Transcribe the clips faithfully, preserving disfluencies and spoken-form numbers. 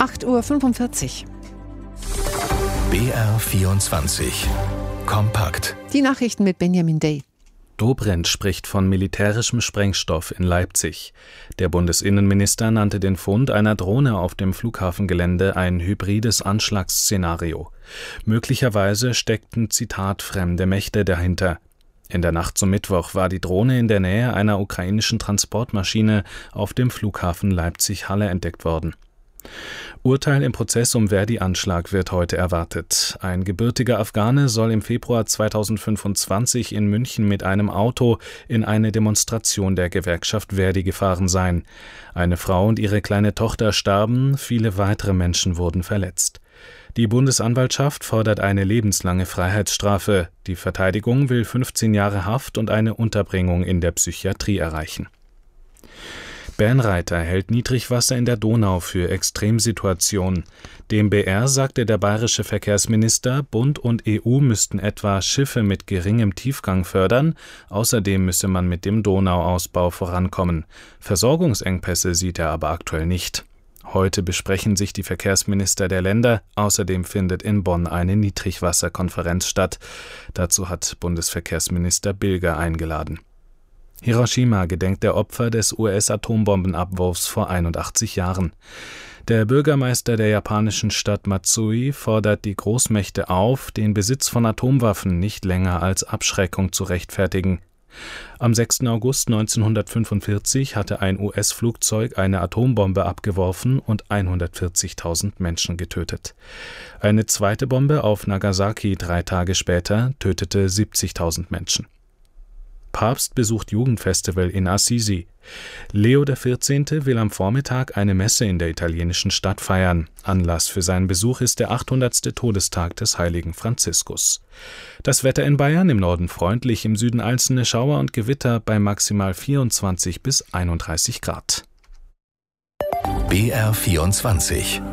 acht Uhr fünfundvierzig. B R vierundzwanzig. Kompakt. Die Nachrichten mit Benjamin Day. Dobrindt spricht von militärischem Sprengstoff in Leipzig. Der Bundesinnenminister nannte den Fund einer Drohne auf dem Flughafengelände ein hybrides Anschlagsszenario. Möglicherweise steckten, Zitat, fremde Mächte dahinter. In der Nacht zum Mittwoch war die Drohne in der Nähe einer ukrainischen Transportmaschine auf dem Flughafen Leipzig-Halle entdeckt worden. Urteil im Prozess um Verdi-Anschlag wird heute erwartet. Ein gebürtiger Afghane soll im Februar zweitausendfünfundzwanzig in München mit einem Auto in eine Demonstration der Gewerkschaft Verdi gefahren sein. Eine Frau und ihre kleine Tochter starben, viele weitere Menschen wurden verletzt. Die Bundesanwaltschaft fordert eine lebenslange Freiheitsstrafe. Die Verteidigung will fünfzehn Jahre Haft und eine Unterbringung in der Psychiatrie erreichen. Bernreiter hält Niedrigwasser in der Donau für Extremsituationen. Dem B R sagte der bayerische Verkehrsminister, Bund und E U müssten etwa Schiffe mit geringem Tiefgang fördern. Außerdem müsse man mit dem Donauausbau vorankommen. Versorgungsengpässe sieht er aber aktuell nicht. Heute besprechen sich die Verkehrsminister der Länder. Außerdem findet in Bonn eine Niedrigwasserkonferenz statt. Dazu hat Bundesverkehrsminister Bilger eingeladen. Hiroshima gedenkt der Opfer des U S-Atombombenabwurfs vor einundachtzig Jahren. Der Bürgermeister der japanischen Stadt Matsui fordert die Großmächte auf, den Besitz von Atomwaffen nicht länger als Abschreckung zu rechtfertigen. Am sechsten August neunzehnhundertfünfundvierzig hatte ein U S-Flugzeug eine Atombombe abgeworfen und hundertvierzigtausend Menschen getötet. Eine zweite Bombe auf Nagasaki drei Tage später tötete siebzigtausend Menschen. Papst besucht Jugendfestival in Assisi. Leo der vierzehnte will am Vormittag eine Messe in der italienischen Stadt feiern. Anlass für seinen Besuch ist der achthundertste Todestag des heiligen Franziskus. Das Wetter in Bayern: im Norden freundlich, im Süden einzelne Schauer und Gewitter bei maximal vierundzwanzig bis einunddreißig Grad. B R vierundzwanzig.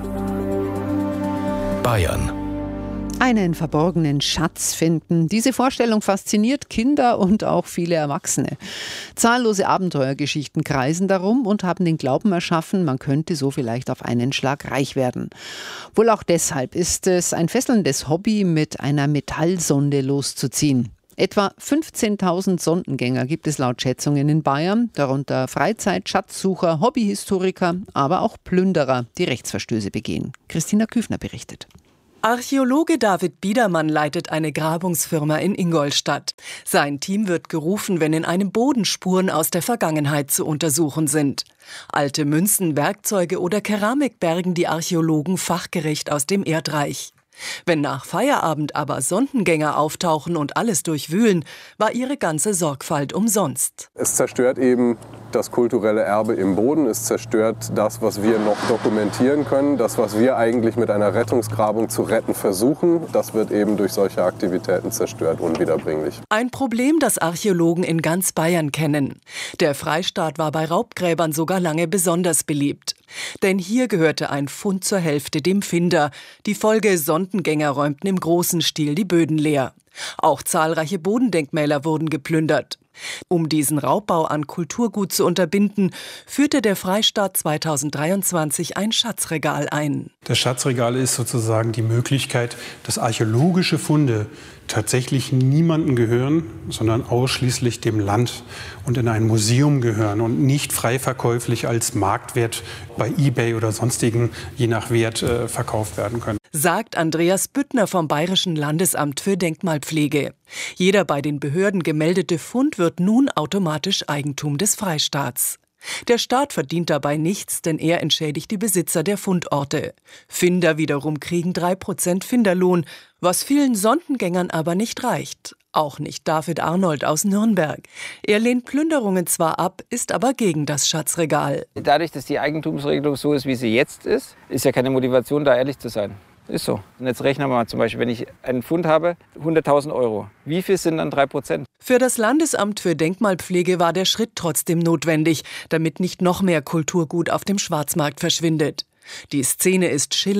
Bayern. Einen verborgenen Schatz finden. Diese Vorstellung fasziniert Kinder und auch viele Erwachsene. Zahllose Abenteuergeschichten kreisen darum und haben den Glauben erschaffen, man könnte so vielleicht auf einen Schlag reich werden. Wohl auch deshalb ist es ein fesselndes Hobby, mit einer Metallsonde loszuziehen. Etwa fünfzehntausend Sondengänger gibt es laut Schätzungen in Bayern, darunter Freizeit-, Schatzsucher, Hobbyhistoriker, aber auch Plünderer, die Rechtsverstöße begehen. Christina Küfner berichtet. Archäologe David Biedermann leitet eine Grabungsfirma in Ingolstadt. Sein Team wird gerufen, wenn in einem Boden Spuren aus der Vergangenheit zu untersuchen sind. Alte Münzen, Werkzeuge oder Keramik bergen die Archäologen fachgerecht aus dem Erdreich. Wenn nach Feierabend aber Sondengänger auftauchen und alles durchwühlen, war ihre ganze Sorgfalt umsonst. Es zerstört eben das kulturelle Erbe im Boden, es zerstört das, was wir noch dokumentieren können, das, was wir eigentlich mit einer Rettungsgrabung zu retten versuchen, das wird eben durch solche Aktivitäten zerstört, unwiederbringlich. Ein Problem, das Archäologen in ganz Bayern kennen. Der Freistaat war bei Raubgräbern sogar lange besonders beliebt. Denn hier gehörte ein Fund zur Hälfte dem Finder. Die Folge: Sondengänger räumten im großen Stil die Böden leer. Auch zahlreiche Bodendenkmäler wurden geplündert. Um diesen Raubbau an Kulturgut zu unterbinden, führte der Freistaat zweitausenddreiundzwanzig ein Schatzregal ein. Das Schatzregal ist sozusagen die Möglichkeit, dass archäologische Funde tatsächlich niemandem gehören, sondern ausschließlich dem Land und in ein Museum gehören und nicht frei verkäuflich als Marktwert bei eBay oder sonstigen, je nach Wert, äh, verkauft werden können. Sagt Andreas Büttner vom Bayerischen Landesamt für Denkmalpflege. Jeder bei den Behörden gemeldete Fund wird nun automatisch Eigentum des Freistaats. Der Staat verdient dabei nichts, denn er entschädigt die Besitzer der Fundorte. Finder wiederum kriegen drei Prozent Finderlohn, was vielen Sondengängern aber nicht reicht. Auch nicht David Arnold aus Nürnberg. Er lehnt Plünderungen zwar ab, ist aber gegen das Schatzregal. Dadurch, dass die Eigentumsregelung so ist, wie sie jetzt ist, ist ja keine Motivation, da ehrlich zu sein. Ist so. Und jetzt rechnen wir mal zum Beispiel, wenn ich einen Fund habe, hunderttausend Euro. Wie viel sind dann drei Prozent? Für das Landesamt für Denkmalpflege war der Schritt trotzdem notwendig, damit nicht noch mehr Kulturgut auf dem Schwarzmarkt verschwindet. Die Szene ist schillernd,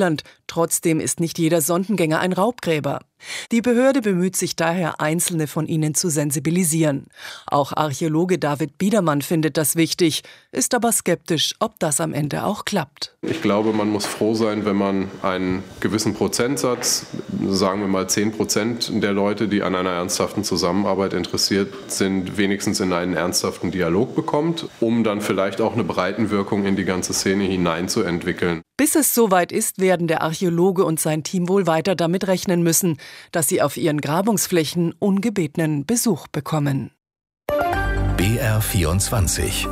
Trotzdem ist nicht jeder Sondengänger ein Raubgräber. Die Behörde bemüht sich daher, Einzelne von ihnen zu sensibilisieren. Auch Archäologe David Biedermann findet das wichtig, ist aber skeptisch, ob das am Ende auch klappt. Ich glaube, man muss froh sein, wenn man einen gewissen Prozentsatz, sagen wir mal zehn Prozent der Leute, die an einer ernsthaften Zusammenarbeit interessiert sind, wenigstens in einen ernsthaften Dialog bekommt, um dann vielleicht auch eine Breitenwirkung in die ganze Szene hineinzuentwickeln. Bis es soweit ist, werden der Archäologe und sein Team wohl weiter damit rechnen müssen, dass sie auf ihren Grabungsflächen ungebetenen Besuch bekommen. B R vierundzwanzig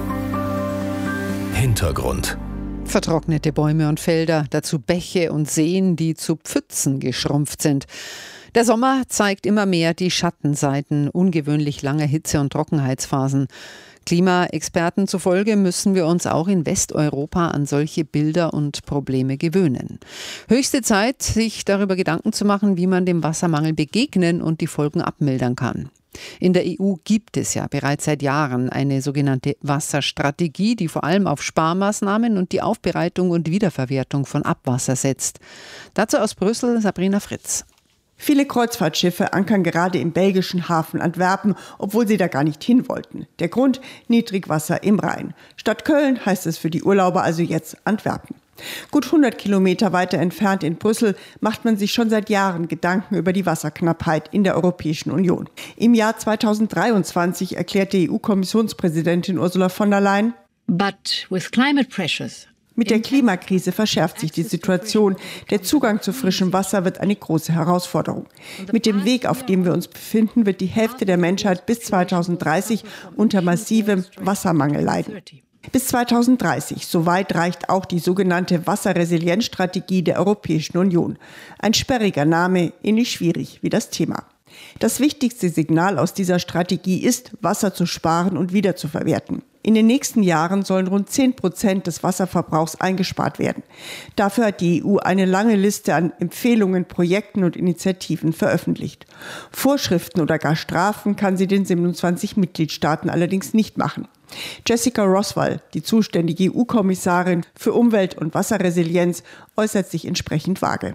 Hintergrund. Vertrocknete Bäume und Felder, dazu Bäche und Seen, die zu Pfützen geschrumpft sind. Der Sommer zeigt immer mehr die Schattenseiten ungewöhnlich langer Hitze- und Trockenheitsphasen. Klimaexperten zufolge müssen wir uns auch in Westeuropa an solche Bilder und Probleme gewöhnen. Höchste Zeit, sich darüber Gedanken zu machen, wie man dem Wassermangel begegnen und die Folgen abmildern kann. In der E U gibt es ja bereits seit Jahren eine sogenannte Wasserstrategie, die vor allem auf Sparmaßnahmen und die Aufbereitung und Wiederverwertung von Abwasser setzt. Dazu aus Brüssel Sabrina Fritz. Viele Kreuzfahrtschiffe ankern gerade im belgischen Hafen Antwerpen, obwohl sie da gar nicht hin wollten. Der Grund: Niedrigwasser im Rhein. Statt Köln heißt es für die Urlauber also jetzt Antwerpen. Gut hundert Kilometer weiter entfernt in Brüssel macht man sich schon seit Jahren Gedanken über die Wasserknappheit in der Europäischen Union. Im Jahr zweitausenddreiundzwanzig erklärte E U-Kommissionspräsidentin Ursula von der Leyen: But with climate pressures, mit der Klimakrise verschärft sich die Situation. Der Zugang zu frischem Wasser wird eine große Herausforderung. Mit dem Weg, auf dem wir uns befinden, wird die Hälfte der Menschheit bis zweitausenddreißig unter massivem Wassermangel leiden. Bis zweitausenddreißig, so weit reicht auch die sogenannte Wasserresilienzstrategie der Europäischen Union. Ein sperriger Name, ähnlich schwierig wie das Thema. Das wichtigste Signal aus dieser Strategie ist, Wasser zu sparen und wiederzuverwerten. In den nächsten Jahren sollen rund zehn Prozent des Wasserverbrauchs eingespart werden. Dafür hat die E U eine lange Liste an Empfehlungen, Projekten und Initiativen veröffentlicht. Vorschriften oder gar Strafen kann sie den siebenundzwanzig Mitgliedstaaten allerdings nicht machen. Jessica Roswell, die zuständige E U-Kommissarin für Umwelt- und Wasserresilienz, äußert sich entsprechend vage.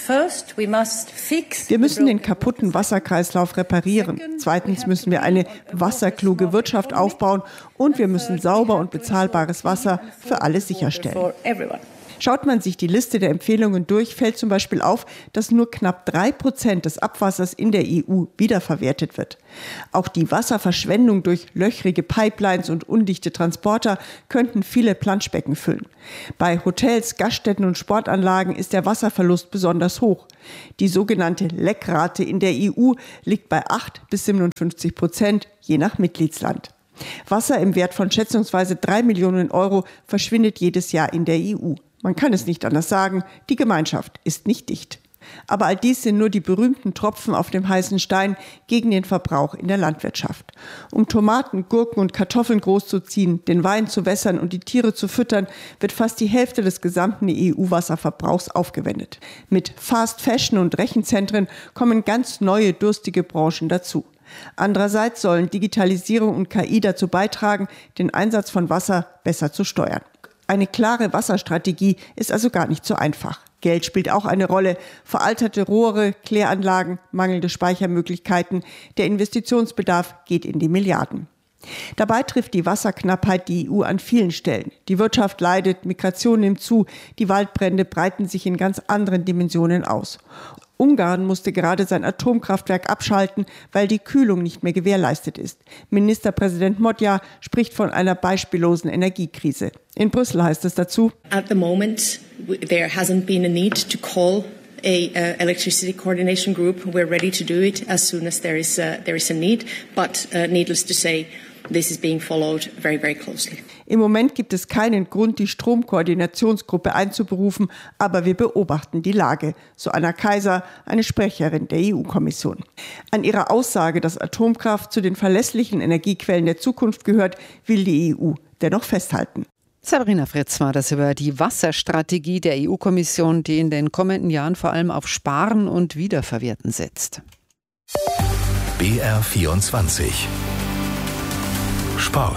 Wir müssen den kaputten Wasserkreislauf reparieren. Zweitens müssen wir eine wasserkluge Wirtschaft aufbauen und wir müssen sauber und bezahlbares Wasser für alle sicherstellen. Schaut man sich die Liste der Empfehlungen durch, fällt zum Beispiel auf, dass nur knapp drei Prozent des Abwassers in der E U wiederverwertet wird. Auch die Wasserverschwendung durch löchrige Pipelines und undichte Transporter könnten viele Planschbecken füllen. Bei Hotels, Gaststätten und Sportanlagen ist der Wasserverlust besonders hoch. Die sogenannte Leckrate in der E U liegt bei acht bis siebenundfünfzig Prozent, je nach Mitgliedsland. Wasser im Wert von schätzungsweise drei Millionen Euro verschwindet jedes Jahr in der E U. Man kann es nicht anders sagen, die Gemeinschaft ist nicht dicht. Aber all dies sind nur die berühmten Tropfen auf dem heißen Stein gegen den Verbrauch in der Landwirtschaft. Um Tomaten, Gurken und Kartoffeln großzuziehen, den Wein zu wässern und die Tiere zu füttern, wird fast die Hälfte des gesamten E U-Wasserverbrauchs aufgewendet. Mit Fast Fashion und Rechenzentren kommen ganz neue durstige Branchen dazu. Andererseits sollen Digitalisierung und K I dazu beitragen, den Einsatz von Wasser besser zu steuern. Eine klare Wasserstrategie ist also gar nicht so einfach. Geld spielt auch eine Rolle. Veralterte Rohre, Kläranlagen, mangelnde Speichermöglichkeiten. Der Investitionsbedarf geht in die Milliarden. Dabei trifft die Wasserknappheit die E U an vielen Stellen. Die Wirtschaft leidet, Migration nimmt zu, die Waldbrände breiten sich in ganz anderen Dimensionen aus. Ungarn musste gerade sein Atomkraftwerk abschalten, weil die Kühlung nicht mehr gewährleistet ist. Ministerpräsident Magyar spricht von einer beispiellosen Energiekrise. In Brüssel heißt es dazu: At the moment, there hasn't been a need to call a uh, electricity coordination group. We're ready to do it as soon as there is a, there is a need. But uh, needless to say, this is being followed very, very closely. Im Moment gibt es keinen Grund, die Stromkoordinationsgruppe einzuberufen, aber wir beobachten die Lage, so Anna Kaiser, eine Sprecherin der E U-Kommission. An ihrer Aussage, dass Atomkraft zu den verlässlichen Energiequellen der Zukunft gehört, will die E U dennoch festhalten. Sabrina Fritz war das über die Wasserstrategie der E U-Kommission, die in den kommenden Jahren vor allem auf Sparen und Wiederverwerten setzt. B R vierundzwanzig Sport.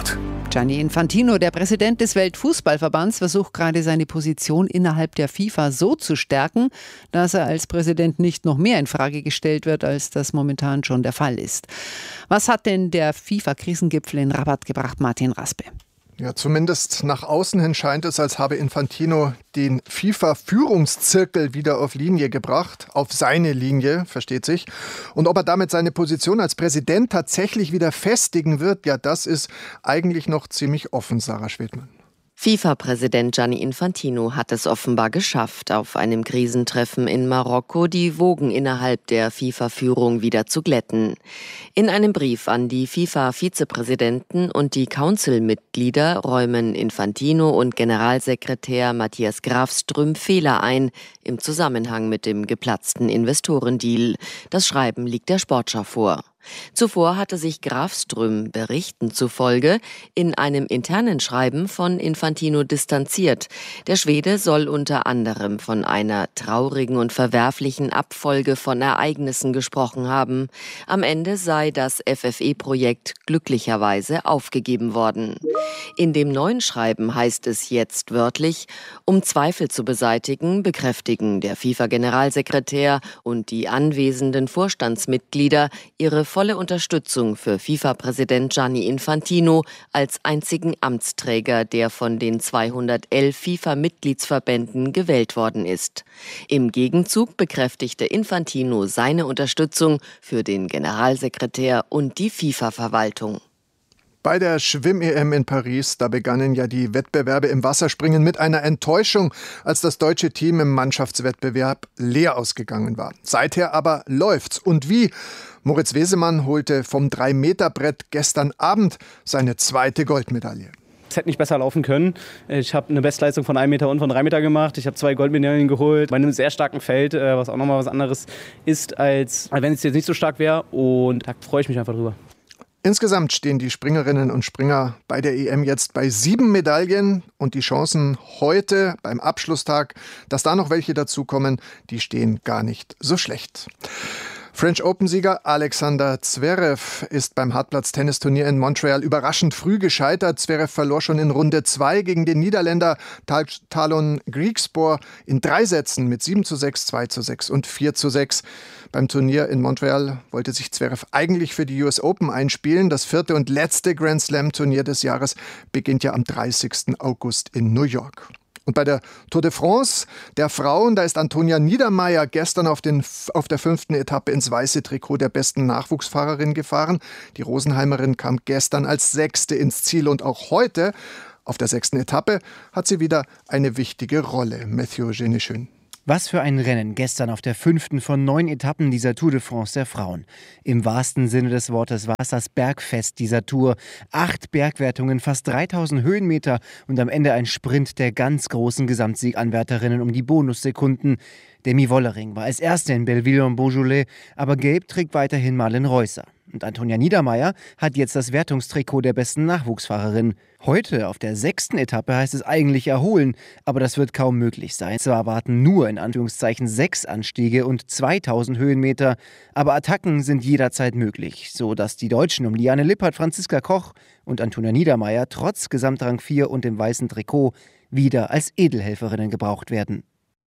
Gianni Infantino, der Präsident des Weltfußballverbands, versucht gerade seine Position innerhalb der FIFA so zu stärken, dass er als Präsident nicht noch mehr in Frage gestellt wird, als das momentan schon der Fall ist. Was hat denn der FIFA-Krisengipfel in Rabat gebracht, Martin Raspe? Ja, zumindest nach außen hin scheint es, als habe Infantino den FIFA-Führungszirkel wieder auf Linie gebracht, auf seine Linie, versteht sich. Und ob er damit seine Position als Präsident tatsächlich wieder festigen wird, ja, das ist eigentlich noch ziemlich offen, Sarah Schwedmann. FIFA-Präsident Gianni Infantino hat es offenbar geschafft, auf einem Krisentreffen in Marokko die Wogen innerhalb der FIFA-Führung wieder zu glätten. In einem Brief an die FIFA-Vizepräsidenten und die Council-Mitglieder räumen Infantino und Generalsekretär Matthias Grafström Fehler ein im Zusammenhang mit dem geplatzten Investorendeal. Das Schreiben liegt der Sportschau vor. Zuvor hatte sich Grafström Berichten zufolge in einem internen Schreiben von Infantino distanziert. Der Schwede soll unter anderem von einer traurigen und verwerflichen Abfolge von Ereignissen gesprochen haben. Am Ende sei das F F E-Projekt glücklicherweise aufgegeben worden. In dem neuen Schreiben heißt es jetzt wörtlich: Um Zweifel zu beseitigen, bekräftigen der FIFA-Generalsekretär und die anwesenden Vorstandsmitglieder ihre volle Unterstützung für FIFA-Präsident Gianni Infantino als einzigen Amtsträger, der von den zweihundertelf FIFA-Mitgliedsverbänden gewählt worden ist. Im Gegenzug bekräftigte Infantino seine Unterstützung für den Generalsekretär und die FIFA-Verwaltung. Bei der Schwimm-E M in Paris, da begannen ja die Wettbewerbe im Wasserspringen mit einer Enttäuschung, als das deutsche Team im Mannschaftswettbewerb leer ausgegangen war. Seither aber läuft's. Und wie? Moritz Wesemann holte vom drei Meter Brett gestern Abend seine zweite Goldmedaille. Es hätte nicht besser laufen können. Ich habe eine Bestleistung von einem Meter und von drei Meter gemacht. Ich habe zwei Goldmedaillen geholt bei einem sehr starken Feld, was auch nochmal was anderes ist, als wenn es jetzt nicht so stark wäre. Und da freue ich mich einfach drüber. Insgesamt stehen die Springerinnen und Springer bei der E M jetzt bei sieben Medaillen und die Chancen heute beim Abschlusstag, dass da noch welche dazukommen, die stehen gar nicht so schlecht. French Open-Sieger Alexander Zverev ist beim Hartplatz-Tennisturnier in Montreal überraschend früh gescheitert. Zverev verlor schon in Runde zwei gegen den Niederländer Tal- Talon Griekspoor in drei Sätzen mit sieben zu sechs, zwei zu sechs und vier zu sechs. Beim Turnier in Montreal wollte sich Zverev eigentlich für die U S Open einspielen. Das vierte und letzte Grand Slam-Turnier des Jahres beginnt ja am dreißigsten August in New York. Und bei der Tour de France der Frauen, da ist Antonia Niedermaier gestern auf, den, auf der fünften Etappe ins weiße Trikot der besten Nachwuchsfahrerin gefahren. Die Rosenheimerin kam gestern als Sechste ins Ziel und auch heute auf der sechsten Etappe hat sie wieder eine wichtige Rolle. Mathieu Geneschön. Was für ein Rennen gestern auf der fünften von neun Etappen dieser Tour de France der Frauen. Im wahrsten Sinne des Wortes war es das Bergfest dieser Tour. Acht Bergwertungen, fast dreitausend Höhenmeter und am Ende ein Sprint der ganz großen Gesamtsieganwärterinnen um die Bonussekunden. Demi Wollering war als Erste in Belleville-en-Beaujolais, aber gelb trägt weiterhin Marlen Reusser. Und Antonia Niedermaier hat jetzt das Wertungstrikot der besten Nachwuchsfahrerin. Heute auf der sechsten Etappe heißt es eigentlich erholen, aber das wird kaum möglich sein. Zwar warten nur in Anführungszeichen sechs Anstiege und zweitausend Höhenmeter, aber Attacken sind jederzeit möglich, so dass die Deutschen um Liane Lippert, Franziska Koch und Antonia Niedermaier trotz Gesamtrang vier und dem weißen Trikot wieder als Edelhelferinnen gebraucht werden.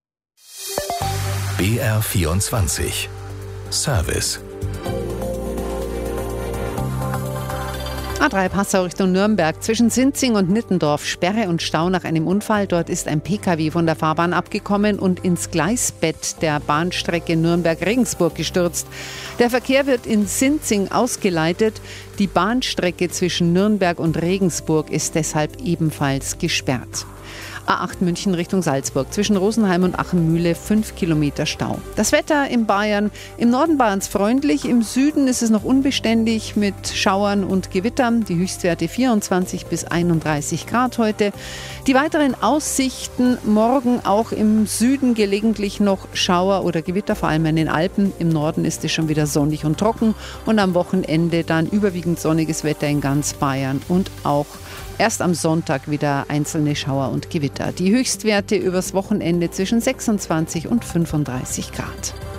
B R vierundzwanzig Service. A drei Passau Richtung Nürnberg. Zwischen Sinzing und Nittendorf Sperre und Stau nach einem Unfall. Dort ist ein P K W von der Fahrbahn abgekommen und ins Gleisbett der Bahnstrecke Nürnberg-Regensburg gestürzt. Der Verkehr wird in Sinzing ausgeleitet. Die Bahnstrecke zwischen Nürnberg und Regensburg ist deshalb ebenfalls gesperrt. A acht München Richtung Salzburg. Zwischen Rosenheim und Achenmühle fünf Kilometer Stau. Das Wetter in Bayern, im Norden Bayerns freundlich, im Süden ist es noch unbeständig mit Schauern und Gewittern. Die Höchstwerte vierundzwanzig bis einunddreißig Grad heute. Die weiteren Aussichten: morgen auch im Süden gelegentlich noch Schauer oder Gewitter, vor allem in den Alpen. Im Norden ist es schon wieder sonnig und trocken und am Wochenende dann überwiegend sonniges Wetter in ganz Bayern und auch erst am Sonntag wieder einzelne Schauer und Gewitter. Die Höchstwerte übers Wochenende zwischen sechsundzwanzig und fünfunddreißig Grad.